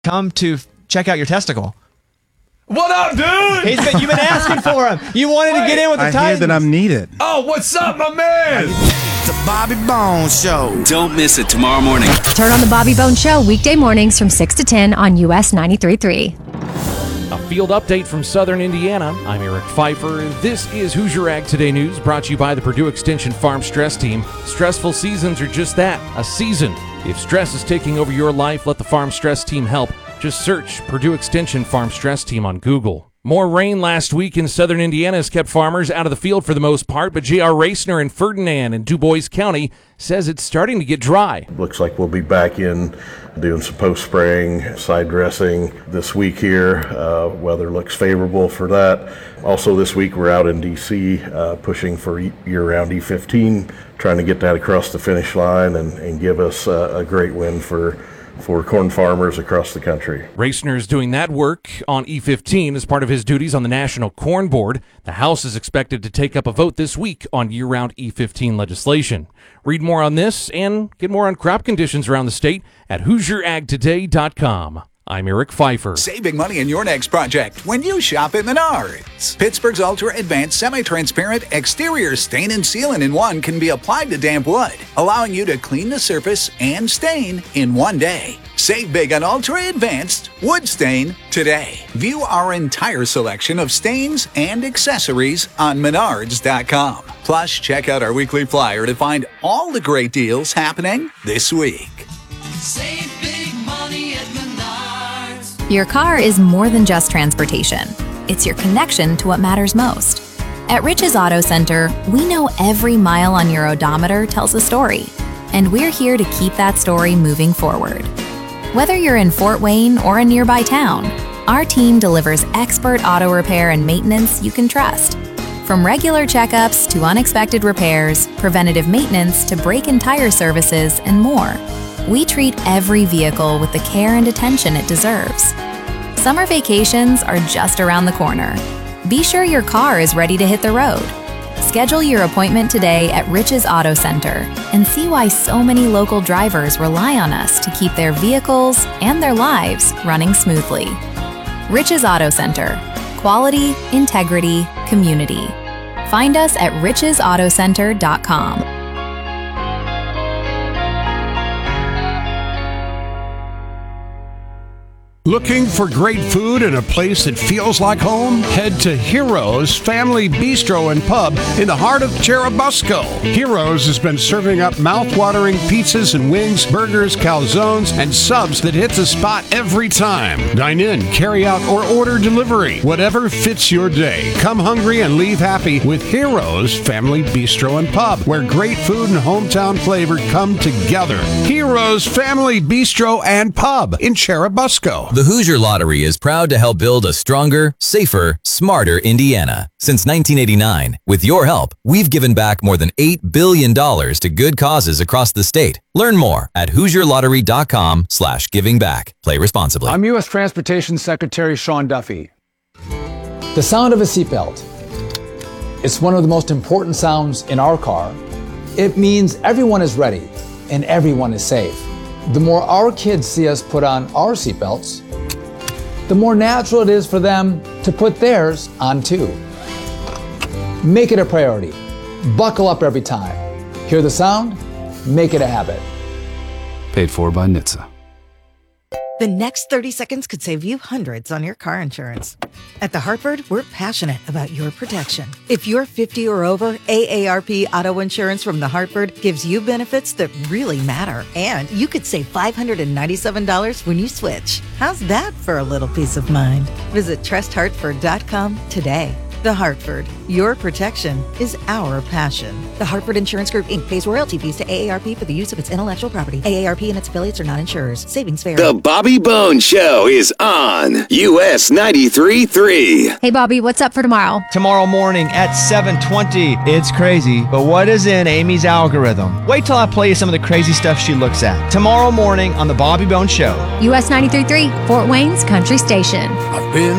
come to check out your testicle. What up, dude? You've been asking for him. You wanted to get in with the Titans. I hear that I'm needed. Oh, what's up, my man? The Bobby Bones Show. Don't miss it tomorrow morning. Turn on the Bobby Bones Show weekday mornings from 6 to 10 on US 93.3. A field update from Southern Indiana. I'm Eric Pfeiffer. This is Hoosier Ag Today News, brought to you by the Purdue Extension Farm Stress Team. Stressful seasons are just that, a season. If stress is taking over your life, let the Farm Stress Team help. Just search Purdue Extension Farm Stress Team on Google. More rain last week in southern Indiana has kept farmers out of the field for the most part, but J.R. Raciner in Ferdinand in Dubois County says it's starting to get dry. Looks like we'll be back in doing some post-spraying, side dressing this week here. Weather looks favorable for that. Also this week we're out in D.C. Pushing for year-round E15, trying to get that across the finish line and give us a great win for corn farmers across the country. Raciner is doing that work on E15 as part of his duties on the National Corn Board. The House is expected to take up a vote this week on year-round E15 legislation. Read more on this and get more on crop conditions around the state at HoosierAgToday.com. I'm Eric Pfeiffer. Save big money in your next project when you shop at Menards. Pittsburgh's ultra-advanced semi-transparent exterior stain and sealant-in-one can be applied to damp wood, allowing you to clean the surface and stain in one day. Save big on ultra-advanced wood stain today. View our entire selection of stains and accessories on Menards.com. Plus, check out our weekly flyer to find all the great deals happening this week. Save big money at Menards. Your car is more than just transportation. It's your connection to what matters most. At Rich's Auto Center, we know every mile on your odometer tells a story, and we're here to keep that story moving forward. Whether you're in Fort Wayne or a nearby town, our team delivers expert auto repair and maintenance you can trust. From regular checkups to unexpected repairs, preventative maintenance to brake and tire services, and more, we treat every vehicle with the care and attention it deserves. Summer vacations are just around the corner. Be sure your car is ready to hit the road. Schedule your appointment today at Rich's Auto Center and see why so many local drivers rely on us to keep their vehicles and their lives running smoothly. Rich's Auto Center. Quality, integrity, community. Find us at richesautocenter.com. Looking for great food in a place that feels like home? Head to Heroes Family Bistro and Pub in the heart of Cherubusco. Heroes has been serving up mouth-watering pizzas and wings, burgers, calzones, and subs that hit the spot every time. Dine in, carry out, or order delivery. Whatever fits your day. Come hungry and leave happy with Heroes Family Bistro and Pub, where great food and hometown flavor come together. Heroes Family Bistro and Pub in Cherubusco. The Hoosier Lottery is proud to help build a stronger, safer, smarter Indiana. Since 1989, with your help, we've given back more than $8 billion to good causes across the state. Learn more at HoosierLottery.com/givingback. Play responsibly. I'm U.S. Transportation Secretary Sean Duffy. The sound of a seatbelt. It's one of the most important sounds in our car. It means everyone is ready and everyone is safe. The more our kids see us put on our seatbelts, the more natural it is for them to put theirs on too. Make it a priority. Buckle up every time. Hear the sound? Make it a habit. Paid for by NHTSA. The next 30 seconds could save you hundreds on your car insurance. At The Hartford, we're passionate about your protection. If you're 50 or over, AARP Auto Insurance from The Hartford gives you benefits that really matter. And you could save $597 when you switch. How's that for a little peace of mind? Visit trusthartford.com today. The Hartford, your protection is our passion. The Hartford Insurance Group, Inc. pays royalty fees to AARP for the use of its intellectual property. AARP and its affiliates are not insurers. Savings vary. The Bobby Bones Show is on US 93.3. Hey, Bobby, what's up for tomorrow? Tomorrow morning at 7:20. It's crazy, but what is in Amy's algorithm? Wait till I play you some of the crazy stuff she looks at. Tomorrow morning on The Bobby Bones Show. US 93.3, Fort Wayne's Country Station. I've been